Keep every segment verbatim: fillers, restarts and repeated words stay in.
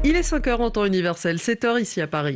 Il est cinq heures en temps universel, sept heures ici à Paris.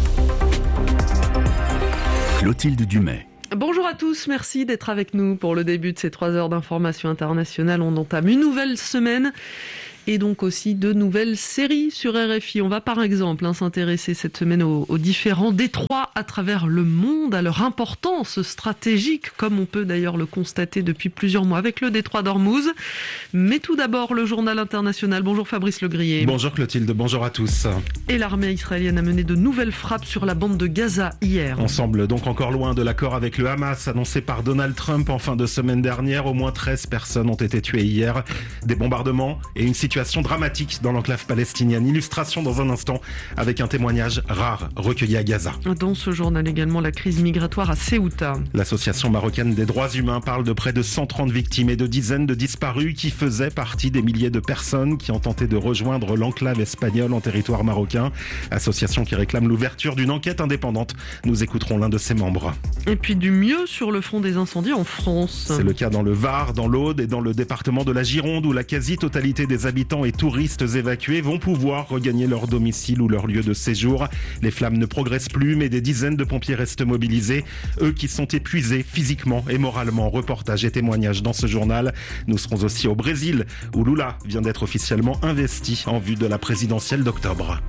Clotilde Dumais. Bonjour à tous, merci d'être avec nous pour le début de ces trois heures d'information internationale. On entame une nouvelle semaine et donc aussi de nouvelles séries sur R F I. On va par exemple hein, s'intéresser cette semaine aux, aux différents détroits à travers le monde, à leur importance stratégique, comme on peut d'ailleurs le constater depuis plusieurs mois avec le détroit d'Ormuz. Mais tout d'abord, le journal international. Bonjour Fabrice Legrier. Bonjour Clotilde, bonjour à tous. Et l'armée israélienne a mené de nouvelles frappes sur la bande de Gaza hier. On semble donc encore loin de l'accord avec le Hamas annoncé par Donald Trump en fin de semaine dernière. Au moins treize personnes ont été tuées hier. Des bombardements et une situation dramatique dans l'enclave palestinienne. Illustration dans un instant avec un témoignage rare recueilli à Gaza. Dans ce journal également, la crise migratoire à Ceuta. L'association marocaine des droits humains parle de près de cent trente victimes et de dizaines de disparus qui faisaient partie des milliers de personnes qui ont tenté de rejoindre l'enclave espagnole en territoire marocain. Association qui réclame l'ouverture d'une enquête indépendante. Nous écouterons l'un de ses membres. Et puis du mieux sur le front des incendies en France. C'est le cas dans le Var, dans l'Aude et dans le département de la Gironde où la quasi-totalité des habitants et touristes évacués vont pouvoir regagner leur domicile ou leur lieu de séjour. Les flammes ne progressent plus, mais des dizaines de pompiers restent mobilisés. Eux qui sont épuisés physiquement et moralement. Reportage et témoignages dans ce journal. Nous serons aussi au Brésil, où Lula vient d'être officiellement investi en vue de la présidentielle d'octobre.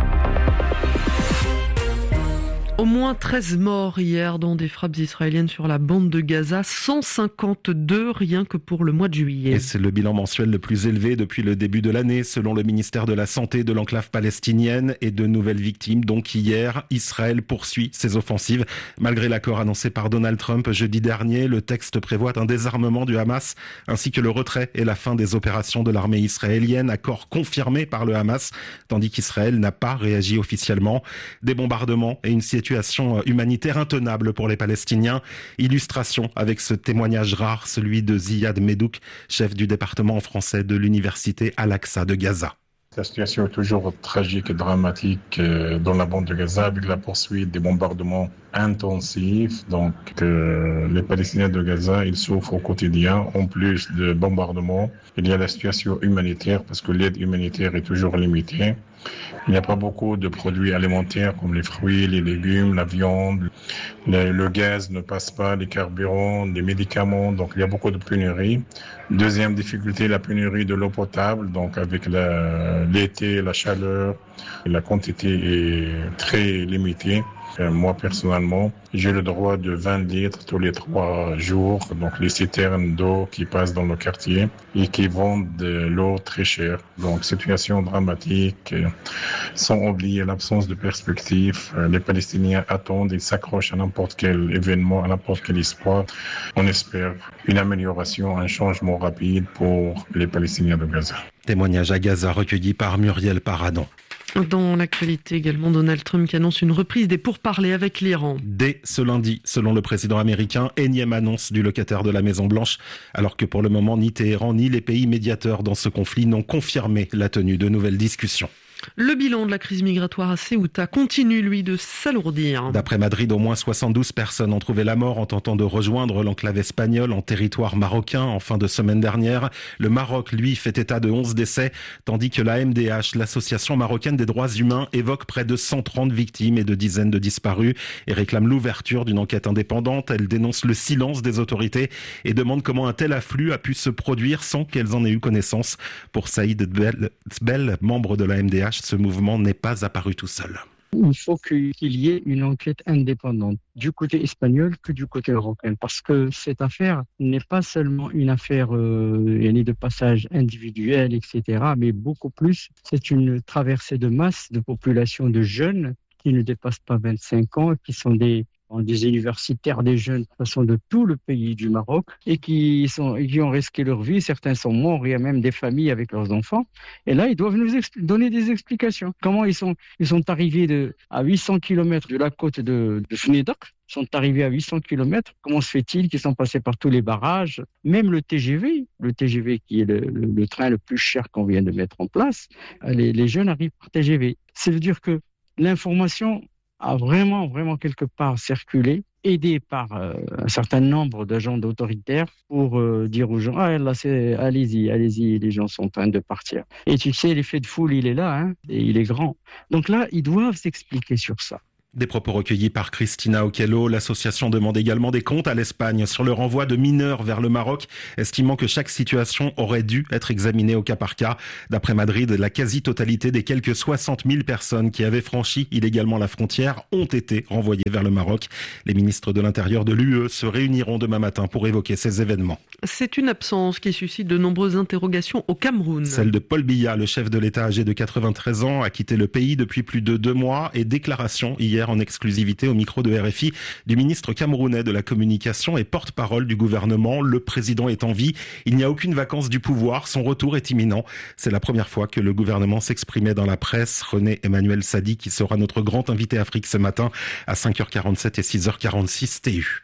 Au moins treize morts hier dans des frappes israéliennes sur la bande de Gaza, cent cinquante-deux rien que pour le mois de juillet. Et c'est le bilan mensuel le plus élevé depuis le début de l'année, selon le ministère de la Santé de l'enclave palestinienne, et de nouvelles victimes. Donc hier, Israël poursuit ses offensives. Malgré l'accord annoncé par Donald Trump jeudi dernier, le texte prévoit un désarmement du Hamas, ainsi que le retrait et la fin des opérations de l'armée israélienne, accord confirmé par le Hamas, tandis qu'Israël n'a pas réagi officiellement. Des bombardements et une situation humanitaire intenable pour les Palestiniens. Illustration avec ce témoignage rare, celui de Ziad Medouk, chef du département français de l'université Al-Aqsa de Gaza. La situation est toujours tragique et dramatique dans la bande de Gaza avec la poursuite des bombardements intensifs. Donc euh, les Palestiniens de Gaza, ils souffrent au quotidien. En plus de bombardements, il y a la situation humanitaire parce que l'aide humanitaire est toujours limitée. Il n'y a pas beaucoup de produits alimentaires comme les fruits, les légumes, la viande. Le, le gaz ne passe pas, les carburants, les médicaments. Donc il y a beaucoup de pénurie. Deuxième difficulté, la pénurie de l'eau potable. Donc avec la, l'été, la chaleur, la quantité est très limitée. Euh, moi, personnellement, j'ai le droit de vingt litres tous les trois jours. Donc, les citernes d'eau qui passent dans le quartier et qui vendent de l'eau très chère. Donc, situation dramatique, euh, sans oublier l'absence de perspective. Euh, les Palestiniens attendent, ils s'accrochent à n'importe quel événement, à n'importe quel espoir. On espère une amélioration, un changement rapide pour les Palestiniens de Gaza. Témoignage à Gaza recueilli par Muriel Paradon. Dans l'actualité également, Donald Trump qui annonce une reprise des pourparlers avec l'Iran. Dès ce lundi, selon le président américain, énième annonce du locataire de la Maison-Blanche, alors que pour le moment, ni Téhéran ni les pays médiateurs dans ce conflit n'ont confirmé la tenue de nouvelles discussions. Le bilan de la crise migratoire à Ceuta continue, lui, de s'alourdir. D'après Madrid, au moins soixante-douze personnes ont trouvé la mort en tentant de rejoindre l'enclave espagnole en territoire marocain en fin de semaine dernière. Le Maroc, lui, fait état de onze décès, tandis que la M D H, l'association marocaine des droits humains, évoque près de cent trente victimes et de dizaines de disparus et réclame l'ouverture d'une enquête indépendante. Elle dénonce le silence des autorités et demande comment un tel afflux a pu se produire sans qu'elles en aient eu connaissance. Pour Saïd Zbel, membre de la M D H, ce mouvement n'est pas apparu tout seul. Il faut qu'il y ait une enquête indépendante du côté espagnol que du côté européen, parce que cette affaire n'est pas seulement une affaire euh, de passage individuel, et cetera, mais beaucoup plus, c'est une traversée de masse de population de jeunes qui ne dépassent pas vingt-cinq ans, qui sont des des universitaires, des jeunes de toute façon de tout le pays du Maroc et qui, sont, qui ont risqué leur vie. Certains sont morts, il y a même des familles avec leurs enfants. Et là, ils doivent nous expl- donner des explications. Comment ils sont, ils sont arrivés de, à huit cents kilomètres de la côte de, de Fnédoc, sont arrivés à huit cents kilomètres. Comment se fait-il qu'ils sont passés par tous les barrages? Même le T G V, le T G V qui est le, le, le train le plus cher qu'on vient de mettre en place, les, les jeunes arrivent par T G V. Ça veut dire que l'information a vraiment, vraiment quelque part circulé aidés par euh, un certain nombre d'agents autoritaires pour euh, dire aux gens, ah là, c'est, allez-y, allez-y, les gens sont en train de partir. Et tu sais, l'effet de foule, il est là, hein, et il est grand. Donc là, ils doivent s'expliquer sur ça. Des propos recueillis par Cristina Okello. L'association demande également des comptes à l'Espagne sur le renvoi de mineurs vers le Maroc, estimant que chaque situation aurait dû être examinée au cas par cas. D'après Madrid, la quasi-totalité des quelques soixante mille personnes qui avaient franchi illégalement la frontière ont été renvoyées vers le Maroc. Les ministres de l'Intérieur de l'U E se réuniront demain matin pour évoquer ces événements. C'est une absence qui suscite de nombreuses interrogations au Cameroun. Celle de Paul Biya, le chef de l'État âgé de quatre-vingt-treize ans, a quitté le pays depuis plus de deux mois et déclaration hier en exclusivité au micro de R F I du ministre camerounais de la communication et porte-parole du gouvernement. Le président est en vie. Il n'y a aucune vacance du pouvoir. Son retour est imminent. C'est la première fois que le gouvernement s'exprimait dans la presse. René Emmanuel Sadi, qui sera notre grand invité Afrique ce matin à cinq heures quarante-sept et six heures quarante-six T U.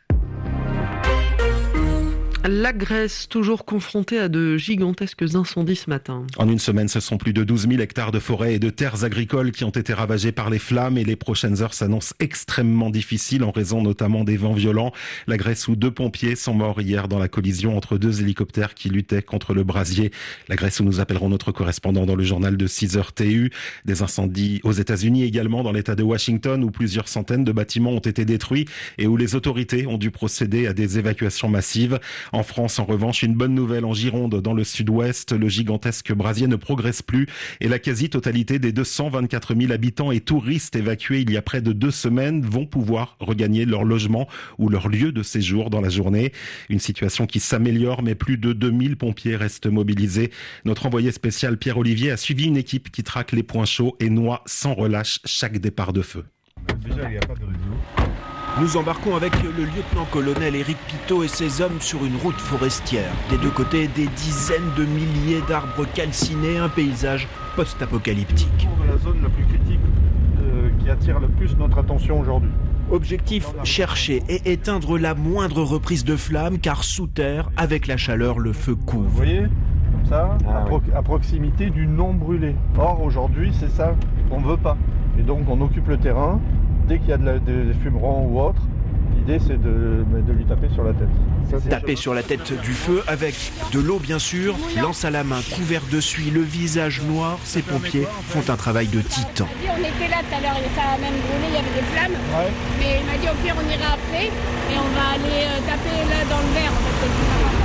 La Grèce, toujours confrontée à de gigantesques incendies ce matin. En une semaine, ce sont plus de douze mille hectares de forêts et de terres agricoles qui ont été ravagés par les flammes et les prochaines heures s'annoncent extrêmement difficiles en raison notamment des vents violents. La Grèce, où deux pompiers sont morts hier dans la collision entre deux hélicoptères qui luttaient contre le brasier. La Grèce, où nous appellerons notre correspondant dans le journal de six heures T U. Des incendies aux États-Unis également, dans l'État de Washington, où plusieurs centaines de bâtiments ont été détruits et où les autorités ont dû procéder à des évacuations massives. En France, en revanche, une bonne nouvelle en Gironde, dans le sud-ouest. Le gigantesque brasier ne progresse plus et la quasi-totalité des deux cent vingt-quatre mille habitants et touristes évacués il y a près de deux semaines vont pouvoir regagner leur logement ou leur lieu de séjour dans la journée. Une situation qui s'améliore, mais plus de deux mille pompiers restent mobilisés. Notre envoyé spécial Pierre Olivier a suivi une équipe qui traque les points chauds et noie sans relâche chaque départ de feu. Déjà, il n'y a pas de réseau. Nous embarquons avec le lieutenant-colonel Éric Pitot et ses hommes sur une route forestière. Des deux côtés, des dizaines de milliers d'arbres calcinés, un paysage post-apocalyptique. La zone la plus critique euh, qui attire le plus notre attention aujourd'hui. Objectif, chercher et éteindre la moindre reprise de flamme, car sous terre, avec la chaleur, le feu couvre. Vous voyez, comme ça, ah, à, pro- oui. à proximité du non brûlé. Or, aujourd'hui, c'est ça qu'on ne veut pas. Et donc, on occupe le terrain. Dès qu'il y a de la, des fumerons ou autre, l'idée c'est de, de lui taper sur la tête. Ça, taper sur la tête du feu avec de l'eau bien sûr, lance à la main, couvert de suie, le visage noir, ces pompiers font un travail de titan. On était là tout à l'heure, ça a même brûlé, il y avait des flammes, ouais. Mais il m'a dit au pire on ira après et on va aller taper là dans le verre. En fait, c'est plus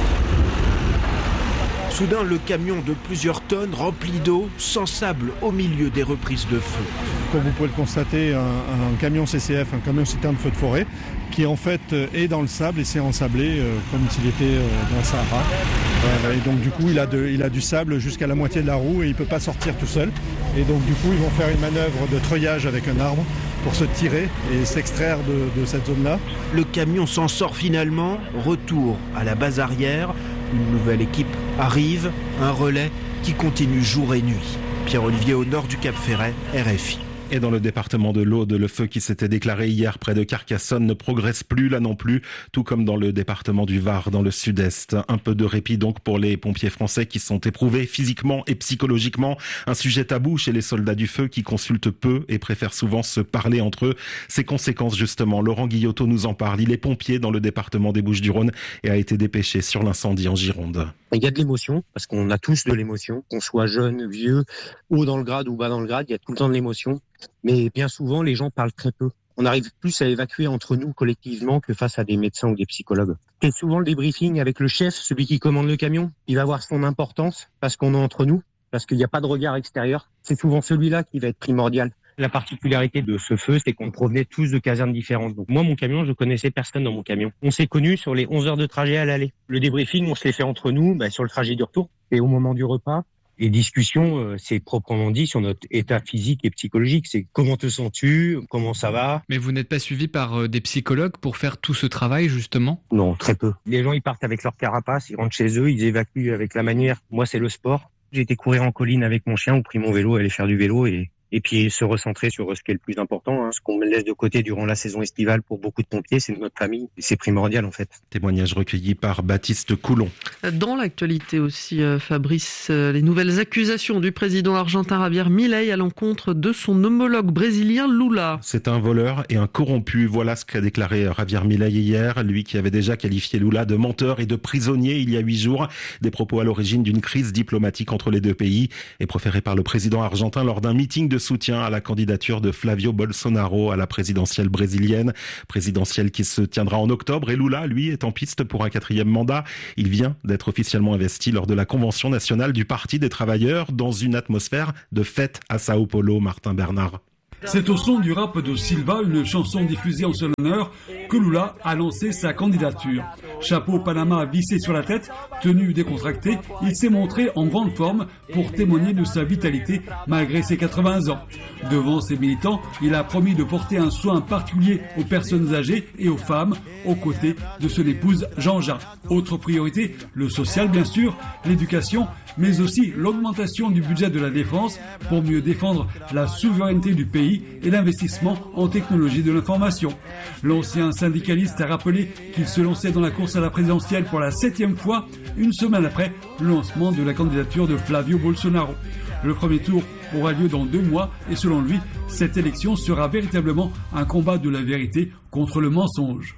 Soudain, le camion de plusieurs tonnes rempli d'eau, sans sable au milieu des reprises de feu. Comme vous pouvez le constater, un, un camion C C F, un camion citerne feu de forêt, qui en fait est dans le sable et s'est ensablé euh, comme s'il était euh, dans le Sahara. Euh, et donc du coup, il a, de, il a du sable jusqu'à la moitié de la roue et il ne peut pas sortir tout seul. Et donc du coup, ils vont faire une manœuvre de treuillage avec un arbre pour se tirer et s'extraire de, de cette zone-là. Le camion s'en sort finalement, retour à la base arrière. Une nouvelle équipe arrive, un relais qui continue jour et nuit. Pierre-Olivier au nord du Cap Ferret, R F I. Et dans le département de l'Aude, le feu qui s'était déclaré hier près de Carcassonne ne progresse plus là non plus, tout comme dans le département du Var, dans le sud-est. Un peu de répit donc pour les pompiers français qui sont éprouvés physiquement et psychologiquement. Un sujet tabou chez les soldats du feu qui consultent peu et préfèrent souvent se parler entre eux. Ses conséquences justement, Laurent Guillotot nous en parle. Il est pompier dans le département des Bouches-du-Rhône et a été dépêché sur l'incendie en Gironde. Il y a de l'émotion, parce qu'on a tous de l'émotion, qu'on soit jeune, vieux, haut dans le grade ou bas dans le grade, il y a tout le temps de l'émotion. Mais bien souvent, les gens parlent très peu. On arrive plus à évacuer entre nous collectivement que face à des médecins ou des psychologues. C'est souvent le débriefing avec le chef, celui qui commande le camion. Il va avoir son importance parce qu'on est entre nous, parce qu'il n'y a pas de regard extérieur. C'est souvent celui-là qui va être primordial. La particularité de ce feu, c'est qu'on provenait tous de casernes différentes. Donc moi, mon camion, je connaissais personne dans mon camion. On s'est connus sur les onze heures de trajet à l'aller. Le débriefing, on se l'est fait entre nous bah, sur le trajet du retour. Et au moment du repas, les discussions, euh, c'est proprement dit sur notre état physique et psychologique. C'est comment te sens-tu, comment ça va. Mais vous n'êtes pas suivi par euh, des psychologues pour faire tout ce travail, justement ? Non, très peu. Les gens, ils partent avec leur carapace, ils rentrent chez eux, ils évacuent avec la manière. Moi, c'est le sport. J'ai été courir en colline avec mon chien ou pris mon vélo, aller faire du vélo et... et puis se recentrer sur ce qui est le plus important. Hein. Ce qu'on laisse de côté durant la saison estivale pour beaucoup de pompiers, c'est notre famille. C'est primordial en fait. Témoignage recueilli par Baptiste Coulon. Dans l'actualité aussi, Fabrice, les nouvelles accusations du président argentin Javier Milei à l'encontre de son homologue brésilien Lula. C'est un voleur et un corrompu. Voilà ce qu'a déclaré Javier Milei hier, lui qui avait déjà qualifié Lula de menteur et de prisonnier il y a huit jours. Des propos à l'origine d'une crise diplomatique entre les deux pays et proférés par le président argentin lors d'un meeting de soutien à la candidature de Flavio Bolsonaro à la présidentielle brésilienne. Présidentielle qui se tiendra en octobre et Lula, lui, est en piste pour un quatrième mandat. Il vient d'être officiellement investi lors de la convention nationale du Parti des travailleurs dans une atmosphère de fête à Sao Paulo. Martin Bernard. C'est au son du rap de Silva, une chanson diffusée en son honneur, que Lula a lancé sa candidature. Chapeau Panama vissé sur la tête, tenue décontractée, il s'est montré en grande forme pour témoigner de sa vitalité malgré ses quatre-vingts ans. Devant ses militants, il a promis de porter un soin particulier aux personnes âgées et aux femmes, aux côtés de son épouse Janja. Autre priorité, le social bien sûr, l'éducation, mais aussi l'augmentation du budget de la défense pour mieux défendre la souveraineté du pays et l'investissement en technologie de l'information. L'ancien syndicaliste a rappelé qu'il se lançait dans la course à la présidentielle pour la septième fois, une semaine après le lancement de la candidature de Flavio Bolsonaro. Le premier tour aura lieu dans deux mois et selon lui, cette élection sera véritablement un combat de la vérité contre le mensonge.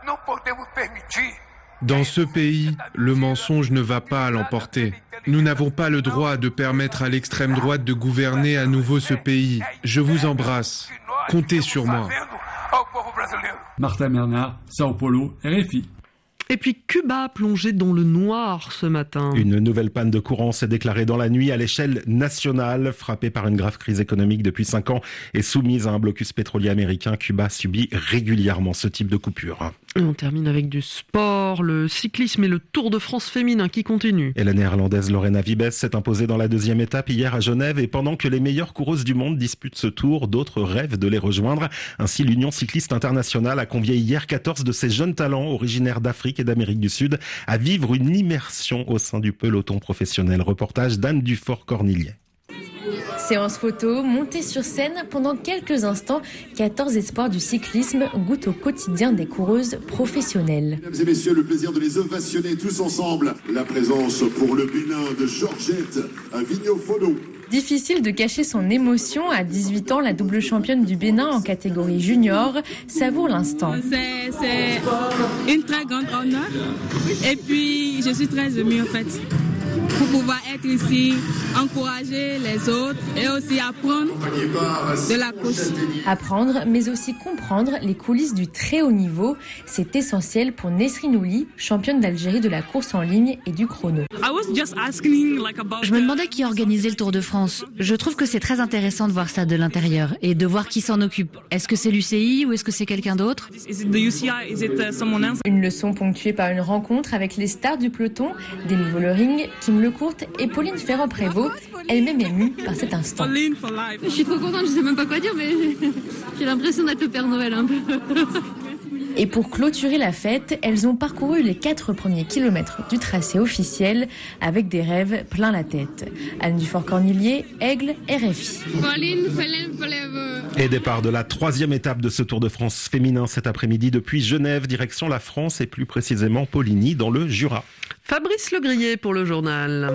Dans ce pays, le mensonge ne va pas l'emporter. Nous n'avons pas le droit de permettre à l'extrême droite de gouverner à nouveau ce pays. Je vous embrasse. Comptez sur moi. Martin Bernard, Sao Paulo, R F I. Et puis Cuba plongé dans le noir ce matin. Une nouvelle panne de courant s'est déclarée dans la nuit à l'échelle nationale. Frappée par une grave crise économique depuis cinq ans et soumise à un blocus pétrolier américain, Cuba subit régulièrement ce type de coupure. Et on termine avec du sport, le cyclisme et le Tour de France féminin qui continue. Et la néerlandaise Lorena Wiebes s'est imposée dans la deuxième étape hier à Genève et pendant que les meilleures coureuses du monde disputent ce tour, d'autres rêvent de les rejoindre. Ainsi, l'Union cycliste internationale a convié hier quatorze de ces jeunes talents originaires d'Afrique et d'Amérique du Sud à vivre une immersion au sein du peloton professionnel. Reportage d'Anne Dufort-Cornillet. Séance photo, montée sur scène, pendant quelques instants, quatorze espoirs du cyclisme goûtent au quotidien des coureuses professionnelles. Mesdames et messieurs, le plaisir de les ovationner tous ensemble. La présence pour le Bénin de Georgette Vigneault-Follo. Difficile de cacher son émotion. À dix-huit ans, la double championne du Bénin en catégorie junior savoure l'instant. C'est, c'est une très grande honneur. Et puis, je suis très émue en fait. Pour pouvoir être ici, encourager les autres et aussi apprendre de la course. Apprendre, mais aussi comprendre les coulisses du très haut niveau. C'est essentiel pour Nesrine Ouli, championne d'Algérie de la course en ligne et du chrono. Je me demandais qui organisait le Tour de France. Je trouve que c'est très intéressant de voir ça de l'intérieur et de voir qui s'en occupe. Est-ce que c'est l'U C I ou est-ce que c'est quelqu'un d'autre ? Une leçon ponctuée par une rencontre avec les stars du peloton, Demi Vollering, Kim Lecourte et Pauline Ferrand-Prévot, elle-même émue par cet instant. Je suis trop contente, je sais même pas quoi dire, mais j'ai l'impression d'être le Père Noël un peu. Et pour clôturer la fête, elles ont parcouru les quatre premiers kilomètres du tracé officiel avec des rêves plein la tête. Anne Dufort-Cornillet, Aigle, R F I. Et départ de la troisième étape de ce Tour de France féminin cet après-midi depuis Genève, direction la France et plus précisément Poligny dans le Jura. Fabrice Legrier pour le journal.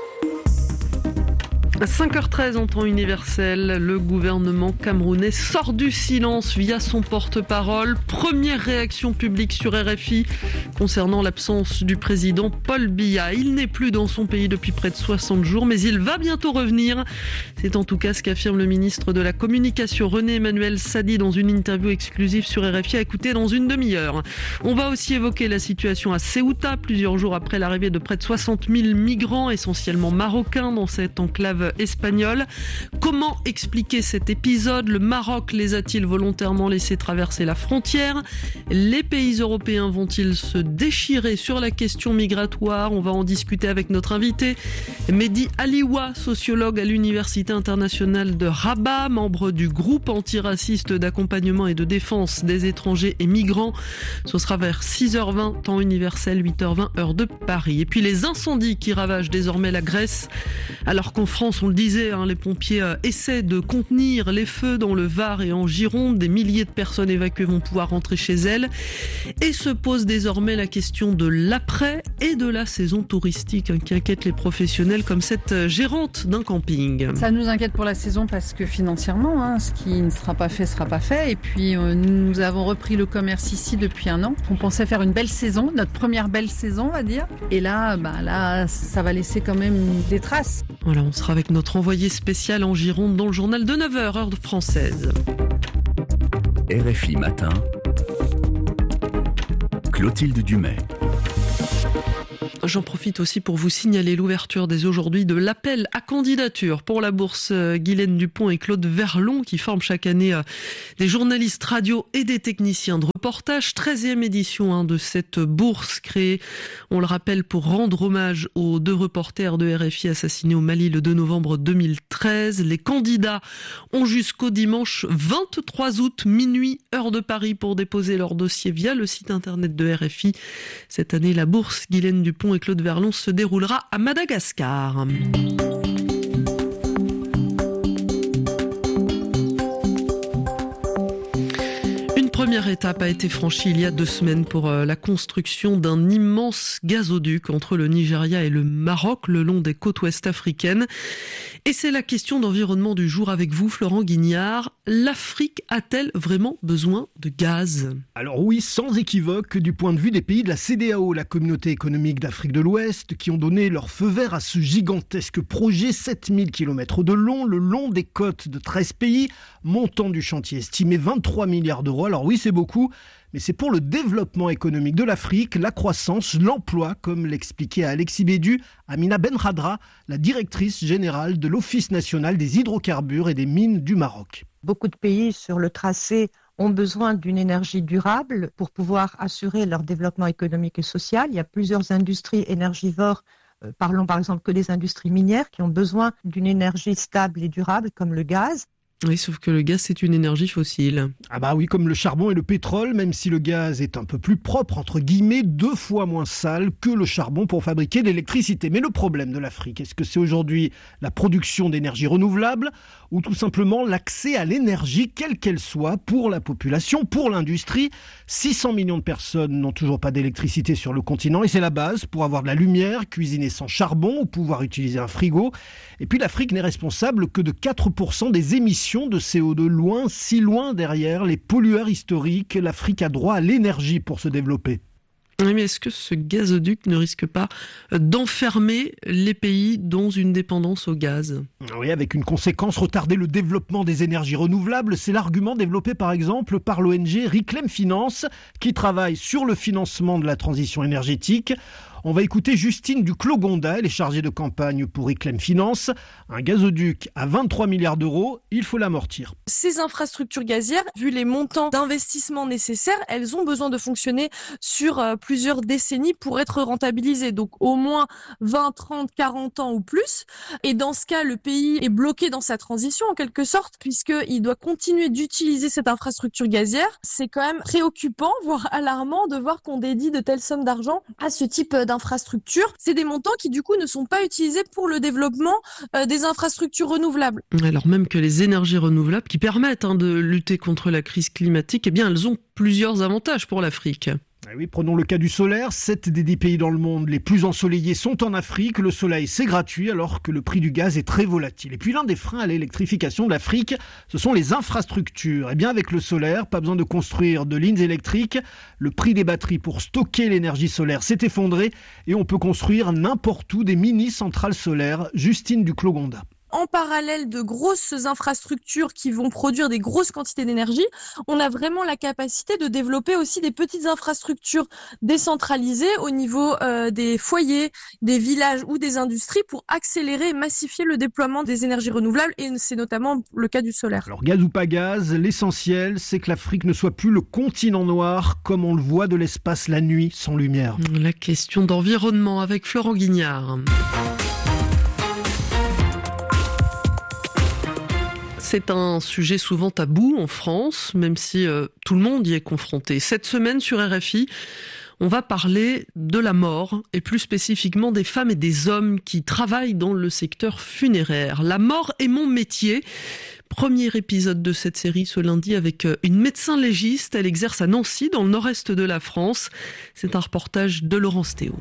À cinq heures treize en temps universel, le gouvernement camerounais sort du silence via son porte-parole. Première réaction publique sur R F I concernant l'absence du président Paul Biya. Il n'est plus dans son pays depuis près de soixante jours, mais il va bientôt revenir. C'est en tout cas ce qu'affirme le ministre de la Communication René-Emmanuel Sadi dans une interview exclusive sur R F I à écouter dans une demi-heure. On va aussi évoquer la situation à Ceuta, plusieurs jours après l'arrivée de près de soixante mille migrants, essentiellement marocains, dans cette enclave espagnole. Comment expliquer cet épisode ? Le Maroc les a-t-il volontairement laissés traverser la frontière ? Les pays européens vont-ils se déchirer sur la question migratoire ? On va en discuter avec notre invité, Mehdi Aliwa, sociologue à l'Université internationale de Rabat, membre du groupe antiraciste d'accompagnement et de défense des étrangers et migrants. Ce sera vers six heures vingt, temps universel, huit heures vingt, heure de Paris. Et puis les incendies qui ravagent désormais la Grèce, alors qu'en France, France, on le disait, hein, les pompiers euh, essaient de contenir les feux dans le Var et en Gironde. Des milliers de personnes évacuées vont pouvoir rentrer chez elles. Et se pose désormais la question de l'après et de la saison touristique, hein, qui inquiète les professionnels comme cette gérante d'un camping. Ça nous inquiète pour la saison parce que financièrement, hein, ce qui ne sera pas fait sera pas fait. Et puis euh, nous avons repris le commerce ici depuis un an. On pensait faire une belle saison, notre première belle saison, on va dire. Et là, bah, là, ça va laisser quand même des traces. Voilà, on sera avec notre envoyé spécial en Gironde dans le journal de neuf heures, heure française. R F I Matin, Clotilde Dumais. J'en profite aussi pour vous signaler l'ouverture dès aujourd'hui de l'appel à candidature pour la bourse Guylaine Dupont et Claude Verlon qui forment chaque année des journalistes radio et des techniciens de reportage. treizième édition hein, de cette bourse créée, on le rappelle, pour rendre hommage aux deux reporters de R F I assassinés au Mali le deux novembre deux mille treize. Les candidats ont jusqu'au dimanche vingt-trois août, minuit, heure de Paris, pour déposer leur dossier via le site internet de R F I. Cette année, la bourse Guylaine Dupont et Claude Verlon se déroulera à Madagascar. Une première étape a été franchie il y a deux semaines pour la construction d'un immense gazoduc entre le Nigeria et le Maroc, le long des côtes ouest africaines. Et c'est la question d'environnement du jour avec vous, Florent Guignard. L'Afrique a-t-elle vraiment besoin de gaz ? Alors oui, sans équivoque, du point de vue des pays de la C D A O, la communauté économique d'Afrique de l'Ouest, qui ont donné leur feu vert à ce gigantesque projet, sept mille kilomètres de long, le long des côtes de treize pays, montant du chantier estimé vingt-trois milliards d'euros. Alors oui, c'est beaucoup, mais c'est pour le développement économique de l'Afrique, la croissance, l'emploi, comme l'expliquait à Alexis Bédu Amina Benhadra, la directrice générale de l'Office national des hydrocarbures et des mines du Maroc. Beaucoup de pays sur le tracé ont besoin d'une énergie durable pour pouvoir assurer leur développement économique et social. Il y a plusieurs industries énergivores, euh, parlons par exemple que des industries minières, qui ont besoin d'une énergie stable et durable comme le gaz. Oui, sauf que le gaz, c'est une énergie fossile. Ah bah oui, comme le charbon et le pétrole, même si le gaz est un peu plus propre, entre guillemets, deux fois moins sale que le charbon pour fabriquer de l'électricité. Mais le problème de l'Afrique, est-ce que c'est aujourd'hui la production d'énergie renouvelable ou tout simplement l'accès à l'énergie, quelle qu'elle soit, pour la population, pour l'industrie ? six cents millions de personnes n'ont toujours pas d'électricité sur le continent et c'est la base pour avoir de la lumière, cuisiner sans charbon ou pouvoir utiliser un frigo. Et puis l'Afrique n'est responsable que de quatre pour cent des émissions de C O deux, loin, si loin derrière les pollueurs historiques. L'Afrique a droit à l'énergie pour se développer. Oui, mais est-ce que ce gazoduc ne risque pas d'enfermer les pays dans une dépendance au gaz ? Oui, avec une conséquence, retarder le développement des énergies renouvelables. C'est l'argument développé par exemple par l'O N G Reclaim Finance, qui travaille sur le financement de la transition énergétique. On va écouter Justine Duclos-Gonda, elle est chargée de campagne pour Reclaim Finance. Un gazoduc à vingt-trois milliards d'euros, il faut l'amortir. Ces infrastructures gazières, vu les montants d'investissement nécessaires, elles ont besoin de fonctionner sur euh, plusieurs décennies pour être rentabilisées. Donc au moins vingt, trente, quarante ans ou plus. Et dans ce cas, le pays est bloqué dans sa transition en quelque sorte, puisqu'il doit continuer d'utiliser cette infrastructure gazière. C'est quand même préoccupant, voire alarmant, de voir qu'on dédie de telles sommes d'argent à ce type d'infrastructure. D'infrastructures, c'est des montants qui du coup ne sont pas utilisés pour le développement euh, des infrastructures renouvelables. Alors même que les énergies renouvelables qui permettent hein, de lutter contre la crise climatique, eh bien elles ont plusieurs avantages pour l'Afrique. Ah oui, prenons le cas du solaire. sept des dix pays dans le monde les plus ensoleillés sont en Afrique. Le soleil, c'est gratuit alors que le prix du gaz est très volatile. Et puis l'un des freins à l'électrification de l'Afrique, ce sont les infrastructures. Et bien avec le solaire, pas besoin de construire de lignes électriques. Le prix des batteries pour stocker l'énergie solaire s'est effondré et on peut construire n'importe où des mini-centrales solaires. Justine Duclos-Gonda. En parallèle de grosses infrastructures qui vont produire des grosses quantités d'énergie, on a vraiment la capacité de développer aussi des petites infrastructures décentralisées au niveau euh, des foyers, des villages ou des industries pour accélérer et massifier le déploiement des énergies renouvelables et c'est notamment le cas du solaire. Alors gaz ou pas gaz, l'essentiel c'est que l'Afrique ne soit plus le continent noir comme on le voit de l'espace la nuit sans lumière. La question d'environnement avec Florent Guignard. C'est un sujet souvent tabou en France, même si euh, tout le monde y est confronté. Cette semaine sur R F I, On va parler de la mort et plus spécifiquement des femmes et des hommes qui travaillent dans le secteur funéraire. La mort est mon métier. Premier épisode de cette série ce lundi avec une médecin légiste. Elle exerce à Nancy dans le nord-est de la France. C'est un reportage de Laurence Théo.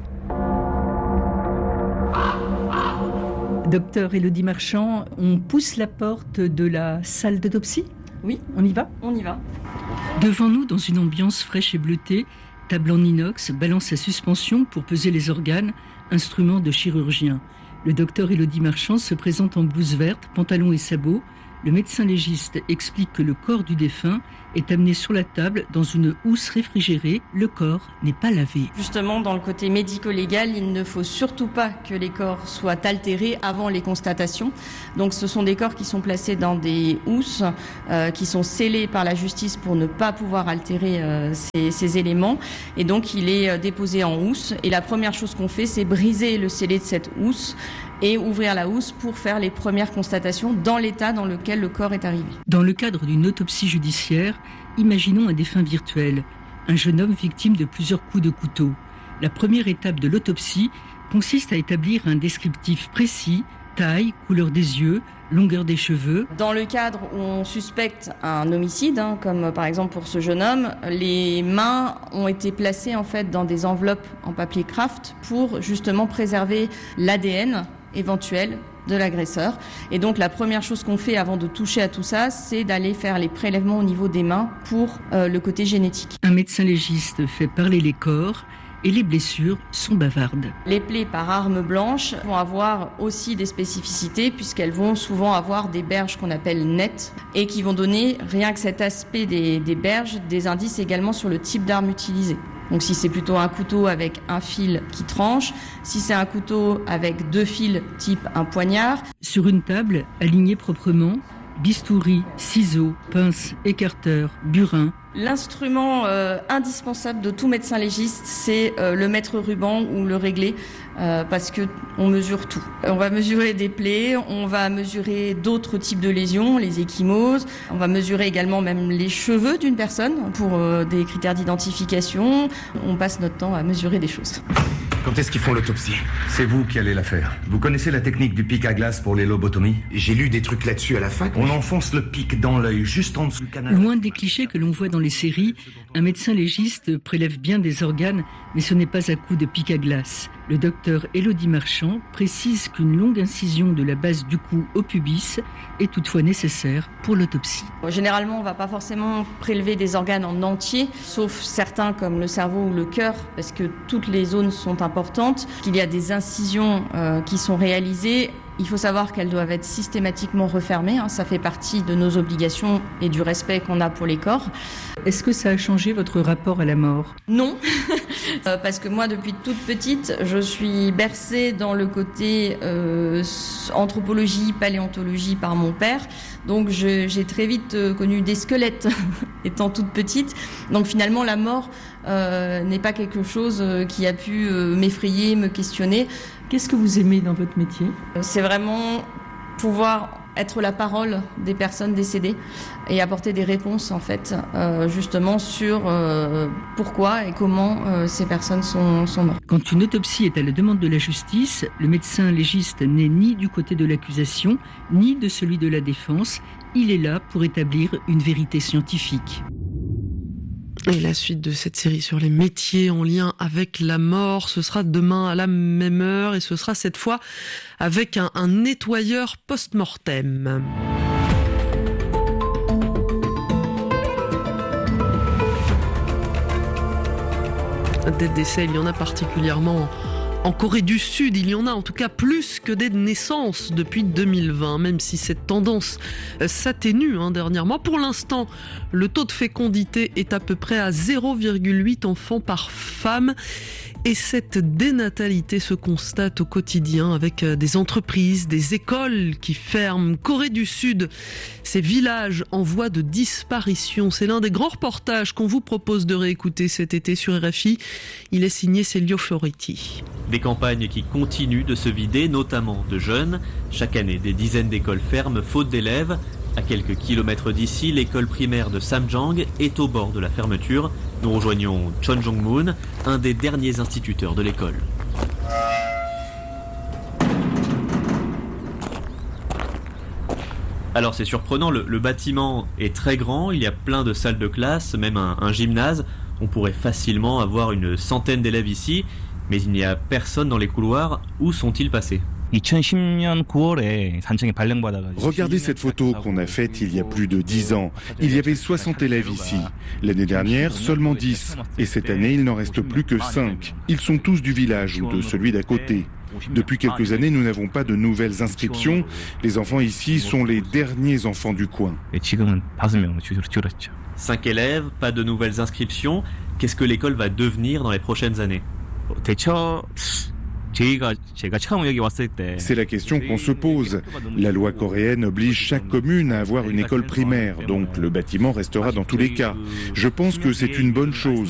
Docteur Élodie Marchand, on pousse la porte de la salle d'autopsie ? Oui. On y va ? On y va. Devant nous, dans une ambiance fraîche et bleutée, table en inox, balance à suspension pour peser les organes, instrument de chirurgien. Le docteur Élodie Marchand se présente en blouse verte, pantalon et sabots. Le médecin légiste explique que le corps du défunt est amené sur la table dans une housse réfrigérée. Le corps n'est pas lavé. Justement, dans le côté médico-légal, il ne faut surtout pas que les corps soient altérés avant les constatations. Donc ce sont des corps qui sont placés dans des housses, euh, qui sont scellés par la justice pour ne pas pouvoir altérer euh, ces, ces éléments. Et donc il est euh, déposé en housse. Et la première chose qu'on fait, c'est briser le scellé de cette housse et ouvrir la housse pour faire les premières constatations dans l'état dans lequel le corps est arrivé. Dans le cadre d'une autopsie judiciaire, imaginons un défunt virtuel, un jeune homme victime de plusieurs coups de couteau. La première étape de l'autopsie consiste à établir un descriptif précis, taille, couleur des yeux, longueur des cheveux. Dans le cadre où on suspecte un homicide, hein, comme par exemple pour ce jeune homme, les mains ont été placées en fait dans des enveloppes en papier craft pour justement préserver l'A D N éventuel de l'agresseur. Et donc la première chose qu'on fait avant de toucher à tout ça, c'est d'aller faire les prélèvements au niveau des mains pour euh, le côté génétique. Un médecin légiste fait parler les corps et les blessures sont bavardes. Les plaies par arme blanche vont avoir aussi des spécificités puisqu'elles vont souvent avoir des berges qu'on appelle nettes et qui vont donner, rien que cet aspect des, des berges, des indices également sur le type d'arme utilisée. Donc si c'est plutôt un couteau avec un fil qui tranche, si c'est un couteau avec deux fils type un poignard. Sur une table, alignée proprement, bistouri, ciseaux, pinces, écarteurs, burin. L'instrument euh, indispensable de tout médecin légiste, c'est euh, le mètre-ruban ou le réglé, euh, parce que on mesure tout. On va mesurer des plaies, on va mesurer d'autres types de lésions, les ecchymoses, on va mesurer également même les cheveux d'une personne pour euh, des critères d'identification. On passe notre temps à mesurer des choses. Quand est-ce qu'ils font l'autopsie? C'est vous qui allez la faire. Vous connaissez la technique du pic à glace pour les lobotomies? J'ai lu des trucs là-dessus à la fac. On enfonce le pic dans l'œil, juste en dessous du canal. Loin des clichés que l'on voit dans les séries, un médecin légiste prélève bien des organes, mais ce n'est pas à coup de pic à glace. Le docteur Élodie Marchand précise qu'une longue incision de la base du cou au pubis est toutefois nécessaire pour l'autopsie. Généralement, on ne va pas forcément prélever des organes en entier, sauf certains comme le cerveau ou le cœur, parce que toutes les zones sont importantes, qu'il y a des incisions euh, qui sont réalisées. Il faut savoir qu'elles doivent être systématiquement refermées, hein. Ça fait partie de nos obligations et du respect qu'on a pour les corps. Est-ce que ça a changé votre rapport à la mort? Non, euh, parce que moi, depuis toute petite, je suis bercée dans le côté euh, anthropologie, paléontologie par mon père. Donc je, j'ai très vite euh, connu des squelettes étant toute petite. Donc finalement, la mort euh, n'est pas quelque chose euh, qui a pu euh, m'effrayer, me questionner. Qu'est-ce que vous aimez dans votre métier? C'est vraiment pouvoir être la parole des personnes décédées et apporter des réponses en fait, euh, justement sur euh, pourquoi et comment euh, ces personnes sont, sont mortes. Quand une autopsie est à la demande de la justice, le médecin légiste n'est ni du côté de l'accusation, ni de celui de la défense. Il est là pour établir une vérité scientifique. Et la suite de cette série sur les métiers en lien avec la mort, ce sera demain à la même heure et ce sera cette fois avec un, un nettoyeur post-mortem. Des décès, il y en a particulièrement en Corée du Sud, il y en a en tout cas plus que des naissances depuis deux mille vingt, même si cette tendance s'atténue hein, dernièrement. Pour l'instant, le taux de fécondité est à peu près à zéro virgule huit enfants par femme. Et cette dénatalité se constate au quotidien avec des entreprises, des écoles qui ferment. Corée du Sud, ces villages en voie de disparition. C'est l'un des grands reportages qu'on vous propose de réécouter cet été sur R F I. Il est signé Celio Floriti. Des campagnes qui continuent de se vider, notamment de jeunes. Chaque année, des dizaines d'écoles ferment faute d'élèves. À quelques kilomètres d'ici, l'école primaire de Samjang est au bord de la fermeture. Nous rejoignons Chon Jong-moon, un des derniers instituteurs de l'école. Alors c'est surprenant, le, le bâtiment est très grand, il y a plein de salles de classe, même un, un gymnase. On pourrait facilement avoir une centaine d'élèves ici, mais il n'y a personne dans les couloirs. Où sont-ils passés ? Regardez cette photo qu'on a faite il y a plus de dix ans. Il y avait soixante élèves ici. L'année dernière, seulement dix. Et cette année, il n'en reste plus que cinq. Ils sont tous du village ou de celui d'à côté. Depuis quelques années, nous n'avons pas de nouvelles inscriptions. Les enfants ici sont les derniers enfants du coin. Cinq élèves, pas de nouvelles inscriptions. Qu'est-ce que l'école va devenir dans les prochaines années ? C'est la question qu'on se pose. La loi coréenne oblige chaque commune à avoir une école primaire, donc le bâtiment restera dans tous les cas. Je pense que c'est une bonne chose.